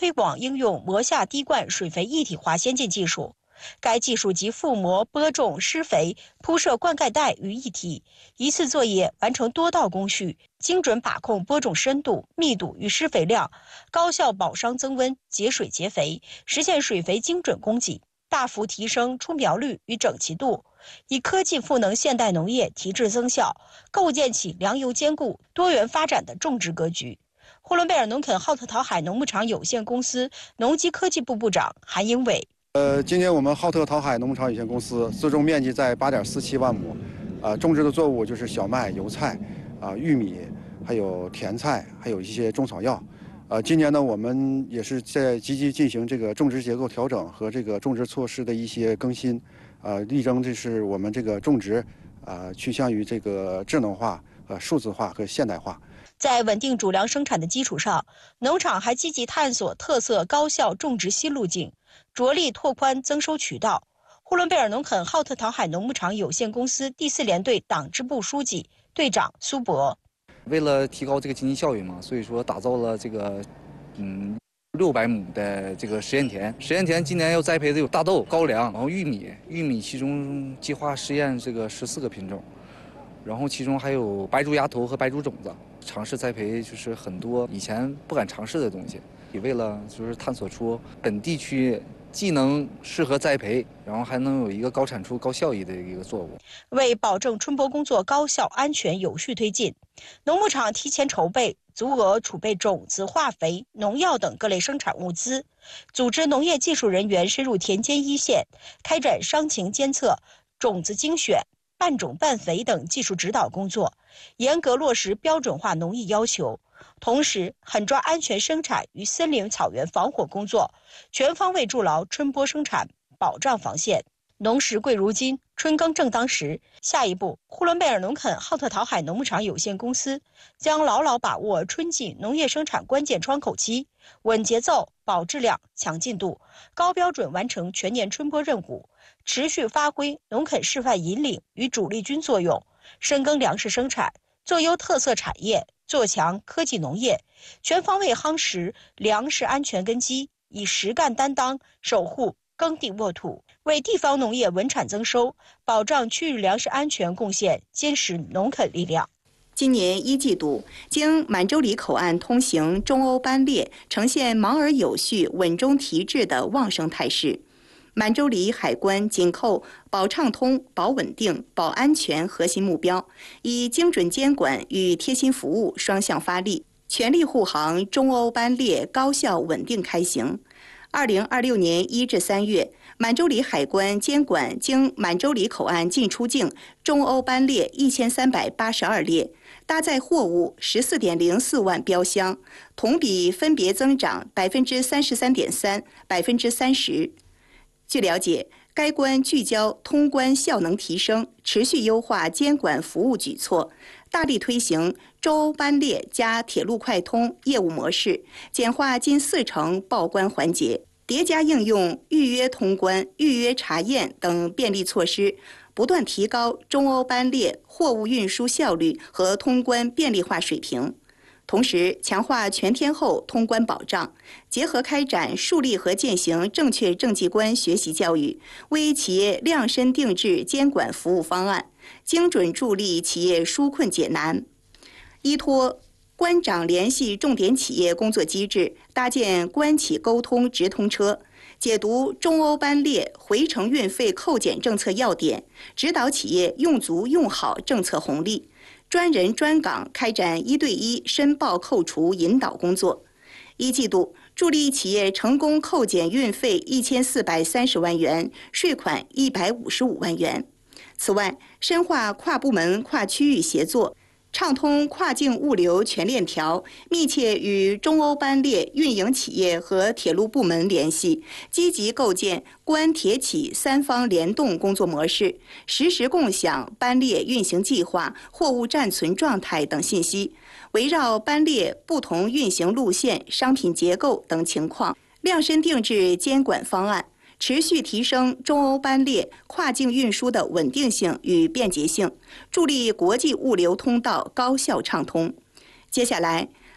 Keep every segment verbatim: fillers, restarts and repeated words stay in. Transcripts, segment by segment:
推广应用磨下滴灌水肥一体化先进技术。该技术集覆膜、播种、施肥、铺设灌溉带于一体，一次作业完成多道工序，精准把控播种深度、密度与施肥量，高效保墒增温、节水节肥，实现水肥精准供给，大幅提升出苗率与整齐度，以科技赋能现代农业提质增效，构建起粮油兼顾、多元发展的种植格局。呼伦贝尔农垦浩特桃海农牧场有限公司农机科技部部长韩英伟。 呃，今年我们浩特桃海农牧场有限公司自种面积在八点四七万亩，啊，种植的作物就是小麦、油菜，啊，玉米，还有甜菜，还有一些中草药。呃，今年呢，我们也是在积极进行这个种植结构调整和这个种植措施的一些更新，啊，力争这是我们这个种植，啊，趋向于这个智能化、呃数字化和现代化。 在稳定主粮生产的基础上，农场还积极探索特色高效种植新路径，着力拓宽增收渠道。呼伦贝尔农垦浩特桃海农牧场有限公司第四联队党支部书记、队长苏博。 为了提高这个经济效益嘛，所以说打造了这个，嗯，六百亩的这个实验田。实验田今年要栽培的有大豆、高粱，然后玉米。玉米其中计划试验这个十四个品种，然后其中还有白竹芽头和白竹种子。尝试栽培就是很多以前不敢尝试的东西，也为了就是探索出本地区既能适合栽培，然后还能有一个高产出、高效益的一个作物。 为保证春播工作高效、安全、有序推进，农牧场提前筹备，足额储备种子、化肥、农药等各类生产物资，组织农业技术人员深入田间一线，开展伤情监测、种子精选、半种半肥等技术指导工作，严格落实标准化农艺要求，同时狠抓安全生产与森林草原防火工作，全方位筑牢春播生产保障防线。农时贵如金，春耕正当时。下一步，呼伦贝尔农垦浩特桃海农牧场有限公司将牢牢把握春季农业生产关键窗口期，稳节奏、保质量、强进度，高标准完成全年春播任务，持续发挥农垦示范引领与主力军作用，深耕粮食生产，做优特色产业，做强科技农业，全方位夯实粮食安全根基，以实干担当守护耕地沃土，为地方农业稳产增收、保障区域粮食安全贡献坚实农垦力量。 今年一季度，经满洲里口岸通行中欧班列呈现忙而有序、稳中提质的旺盛态势。满洲里海关紧扣保畅通、保稳定、保安全核心目标，以精准监管与贴心服务双向发力，全力护航中欧班列高效稳定开行。二零二六年一至三月，满洲里海关监管经满洲里口岸进出境中欧班列一千三百八十二列，搭载货物十四点零四万标箱，同比分别增长百分之三十三点三、百分之三十。据了解，该关聚焦通关效能提升，持续优化监管服务举措，大力推行中欧班列加铁路快通业务模式，简化近四成报关环节，叠加应用预约通关、预约查验等便利措施，不断提高中欧班列货物运输效率和通关便利化水平。同时，强化全天候通关保障，结合开展树立和践行正确政绩观学习教育，为企业量身定制监管服务方案，精准助力企业纾困解难。依托关长联系重点企业工作机制，搭建关企沟通直通车，解读中欧班列回程运费扣减政策要点，指导企业用足用好政策红利。专人专岗开展一对一申报扣除引导工作。一季度，助力企业成功扣减运费一千四百三十万元，税款一百五十五万元。此外，深化跨部门、跨区域协作，畅通跨境物流全链条，密切与中欧班列运营企业和铁路部门联系，积极构建关铁企三方联动工作模式，实时共享班列运行计划、货物暂存状态等信息，围绕班列不同运行路线、商品结构等情况，量身定制监管方案，持续提升中欧班列跨境运输的稳定性与便捷性，助力国际物流通道高效畅通。接下来，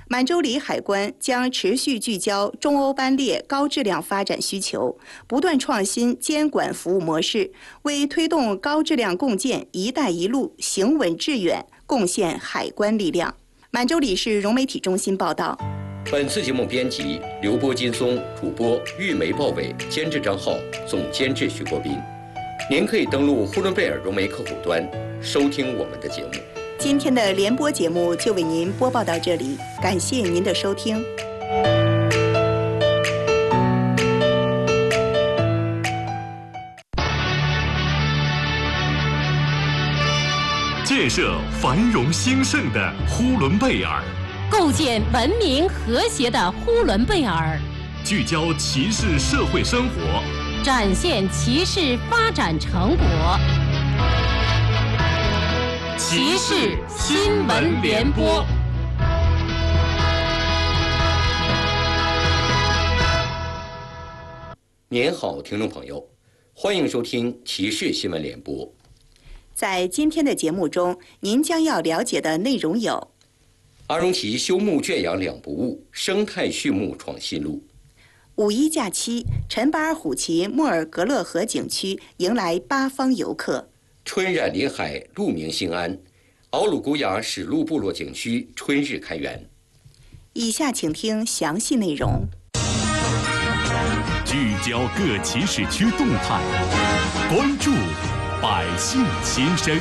满洲里海关将持续聚焦中欧班列高质量发展需求，不断创新监管服务模式，为推动高质量共建“一带一路”行稳致远贡献海关力量。满洲里市融媒体中心报道。 本次节目编辑刘波、金松，主播玉梅、鲍伟，监制张浩，总监制徐国斌。您可以登录呼伦贝尔融媒客户端收听我们的节目。 今天的联播节目就为您播报到这里，感谢您的收听。 建设繁荣兴盛的呼伦贝尔， 构建文明和谐的呼伦贝尔， 聚焦骑士社会生活， 展现骑士发展成果。骑士新闻联播。 您好，听众朋友，欢迎收听骑士新闻联播。 在今天的节目中，您将要了解的内容有： 阿荣旗休牧圈养两不误，生态畜牧创新路。 五一假期，陈巴尔虎旗莫尔格勒河景区迎来八方游客。 春染林海，鹿鸣兴安。敖鲁古雅史路部落景区春日开园。 以下请听详细内容。 聚焦各骑士区动态，关注百姓心声。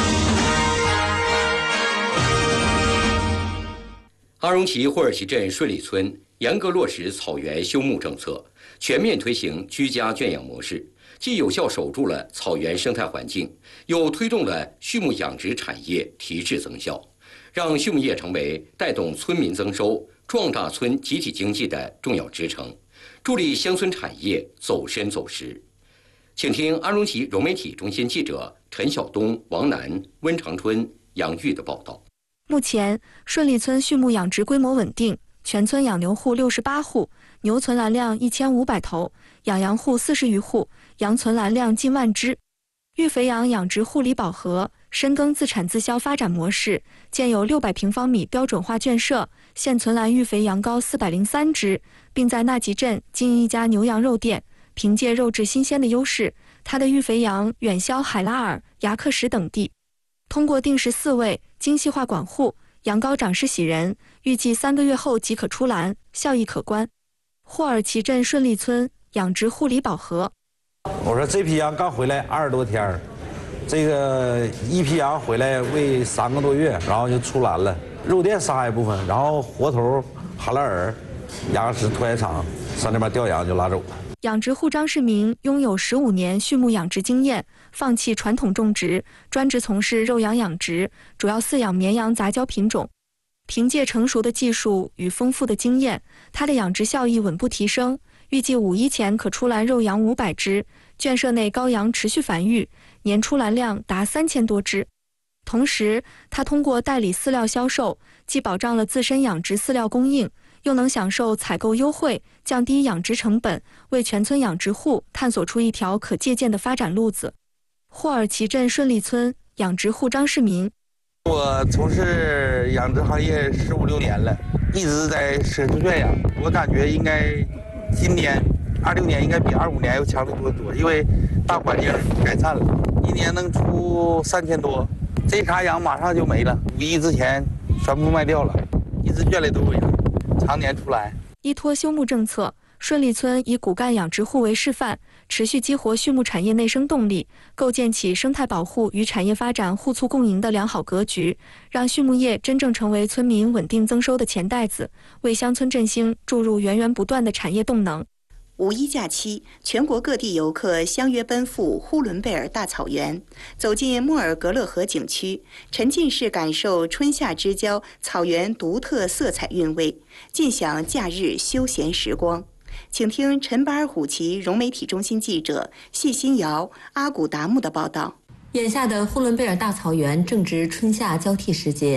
阿荣旗霍尔旗镇顺利村严格落实草原休牧政策，全面推行居家圈养模式，既有效守住了草原生态环境，又推动了畜牧养殖产业提质增效，让畜牧业成为带动村民增收、壮大村集体经济的重要支撑，助力乡村产业走深走实。请听阿荣旗融媒体中心记者陈晓东、王楠、温长春、杨玉的报道。 目前，顺利村畜牧养殖规模稳定，全村养牛户六十八户，牛存栏量一千五百头，养羊户四十余户，羊存栏量近万只。育肥羊养殖护理饱和，深耕自产自销发展模式，建有六百平方米标准化圈舍，现存栏育肥羊羔四百零三只，并在纳吉镇经营一家牛羊肉店。凭借肉质新鲜的优势，它的育肥羊远销海拉尔、牙克什等地。通过定时饲喂、精细化管护，羊羔长势喜人，预计三个月后即可出栏，效益可观。霍尔旗镇顺利村养殖护理饱和。 我说这批羊刚回来二十多天，这个一批羊回来喂三个多月，然后就出栏了。肉店杀害部分，然后活头哈拉尔、牙齿屠宰场上那边调羊就拉走了。 养殖户张世民拥有十五年畜牧养殖经验，放弃传统种植，专职从事肉羊养殖，主要饲养绵羊杂交品种。凭借成熟的技术与丰富的经验，他的养殖效益稳步提升，预计五一前可出栏肉羊五百只，圈舍内羔羊持续繁育，年出栏量达三千多只。同时，他通过代理饲料销售，既保障了自身养殖饲料供应，又能享受采购优惠，降低养殖成本，为全村养殖户探索出一条可借鉴的发展路子。霍尔旗镇顺利村养殖户张世民： 我从事养殖行业十五六年了，一直在舍畜圈养。我感觉应该今年二六年应该比二五年要强得多多，因为大环境改善了，一年能出三千多。这茬羊马上就没了，五一之前全部卖掉了，一只圈里都有羊，常年出栏。 依托休牧政策，顺利村以骨干养殖户为示范，持续激活畜牧产业内生动力，构建起生态保护与产业发展互促共赢的良好格局，让畜牧业真正成为村民稳定增收的钱袋子，为乡村振兴注入源源不断的产业动能。 五一假期，全国各地游客相约奔赴呼伦贝尔大草原，走进莫尔格勒河景区，沉浸式感受春夏之交草原独特色彩韵味，尽享假日休闲时光。请听陈巴尔虎旗融媒体中心记者谢新瑶、阿古达木的报道。 眼下的呼伦贝尔大草原正值春夏交替时节，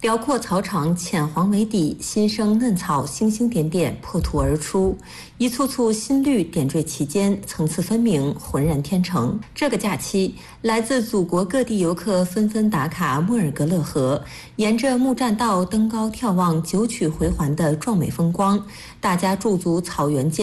辽阔草场浅黄为底，新生嫩草星星点点破土而出，一簇簇新绿点缀其间，层次分明，浑然天成。这个假期，来自祖国各地游客纷纷打卡莫尔格勒河，沿着木栈道登高眺望九曲回环的壮美风光，大家驻足草原间。